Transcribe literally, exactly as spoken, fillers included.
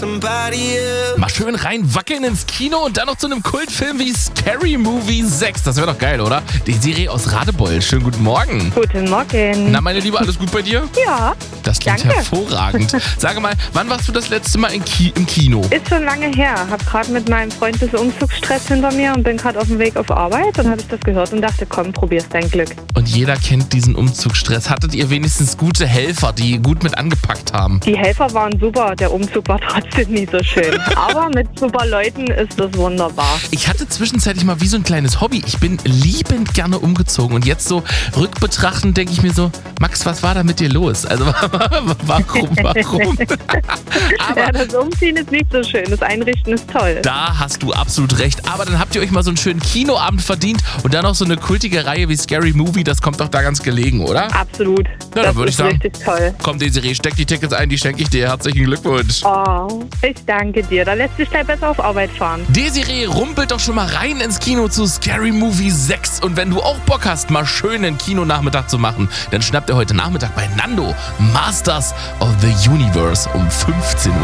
Mal schön rein wackeln ins Kino und dann noch zu einem Kultfilm wie Scary Movie sechs. Das wäre doch geil, oder? Die Serie aus Radebeul. Schönen guten Morgen. Guten Morgen. Na, meine Liebe, alles gut bei dir? Ja. Das klingt Danke. hervorragend. Sage mal, wann warst du das letzte Mal in Ki- im Kino? Ist schon lange her. Hab gerade mit meinem Freund ein bisschen Umzugsstress hinter mir und bin gerade auf dem Weg auf Arbeit. Dann habe ich das gehört und dachte, komm, probier's dein Glück. Und jeder kennt diesen Umzugsstress. Hattet ihr wenigstens gute Helfer, die gut mit angepackt haben? Die Helfer waren super, der Umzug war trotzdem nicht so schön. Aber mit super Leuten ist das wunderbar. Ich hatte zwischenzeitlich mal wie so ein kleines Hobby. Ich bin liebend gerne umgezogen. Und jetzt so rückbetrachtend denke ich mir so, Max, was war da mit dir los? Also warum, warum? Aber Ja, das Umziehen ist nicht so schön, das Einrichten ist toll. da hast du absolut recht. Aber dann habt ihr euch mal so einen schönen Kinoabend verdient und dann noch so eine kultige Reihe wie Scary Movie. Das kommt doch da ganz gelegen, oder? Absolut. dann das würde ich ist sagen- richtig toll. Komm, Desiree, steck die Tickets ein, die schenke ich dir. Herzlichen Glückwunsch. Oh, ich danke dir. Da lässt sich gleich besser auf Arbeit fahren. Desiree rumpelt doch schon mal rein ins Kino zu Scary Movie sechs. Und wenn du auch Bock hast, mal schön einen Kinonachmittag zu machen, dann schnappt ihr heute Nachmittag bei Nando Masters of the Universe um fünfzehn Uhr.